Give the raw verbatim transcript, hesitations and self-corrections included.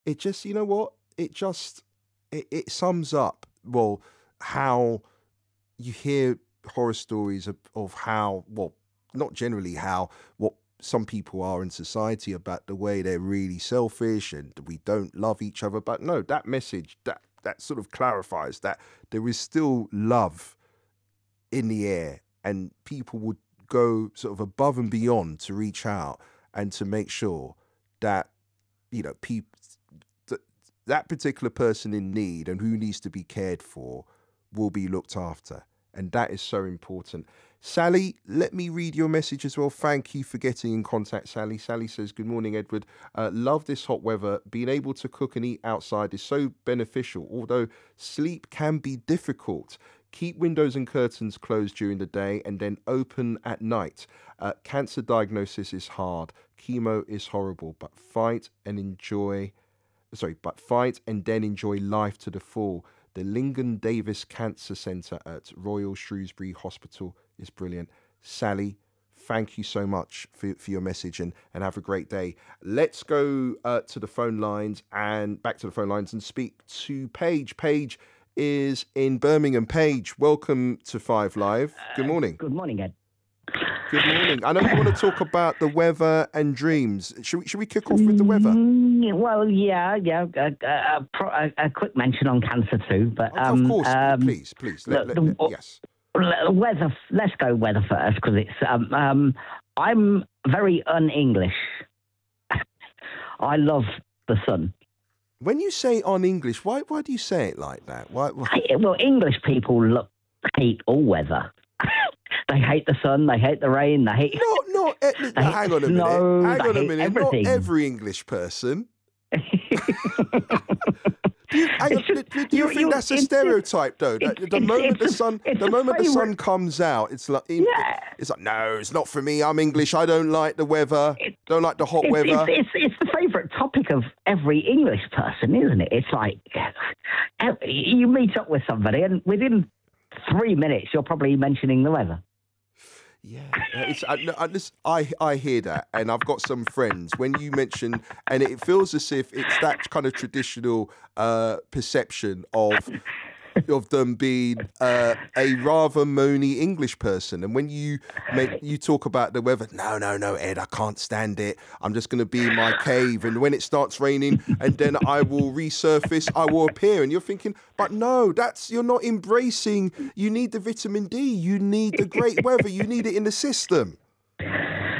it just, you know what? It just, it, it sums up, well, how you hear horror stories of, of how, well, not generally how, what some people are in society about the way they're really selfish and we don't love each other. But no, that message, that, that sort of clarifies that there is still love in the air and people would go sort of above and beyond to reach out and to make sure that, you know, people, th- that particular person in need and who needs to be cared for will be looked after. And that is so important. Sally, let me read your message as well. Thank you for getting in contact, Sally. Sally says, good morning, Edward. Uh, love this hot weather. Being able to cook and eat outside is so beneficial, although sleep can be difficult. Keep windows and curtains closed during the day and then open at night. Uh, cancer diagnosis is hard. Chemo is horrible, but fight and enjoy, sorry, but fight and then enjoy life to the full. The Lincoln Davis Cancer Centre at Royal Shrewsbury Hospital is brilliant. Sally, thank you so much for, for your message and, and have a great day. Let's go uh, to the phone lines and back to the phone lines and speak to Paige. Paige is in Birmingham. Paige, welcome to Five Live. Good morning. Uh, good morning, Ed. Good morning. I know you want to talk about the weather and dreams. Should we, should we kick off with the weather? Mm, well, yeah, yeah. A, a, a, a quick mention on cancer too, but oh, um, of course, um, please, please. Let, the, let, let, yes. Weather. Let's go weather first because it's. Um, um, I'm very un-English. I love the sun. When you say on English, why why do you say it like that? Why? why? I, well, English people look, hate all weather. They hate the sun. They hate the rain. They hate. No, no. Eh, no hate hang on a snow, minute. Hang on a hate minute. everything. Not every English person. do you, hang on, just, do, do you you, think you, that's a it's, stereotype, though? It's, the the it's, moment it's the a, sun, it's the moment the sun favorite. comes out, it's like, Yeah. it's like, no, it's not for me. I'm English. I don't like the weather. It, don't like the hot it's, weather. It's, it's, it's the favourite topic of every English person, isn't it? It's like you meet up with somebody, and within three minutes, you're probably mentioning the weather. Yeah, it's, I, no, I, listen, I I hear that, and I've got some friends. When you mention, and it feels as if it's that kind of traditional uh, perception of of them being uh, a rather moany English person. And when you make you talk about the weather, no, no, no, Ed, I can't stand it. I'm just going to be in my cave, and when it starts raining, and then I will resurface, I will appear. And you're thinking, but no, that's you're not embracing. You need the vitamin D. You need the great weather. You need it in the system.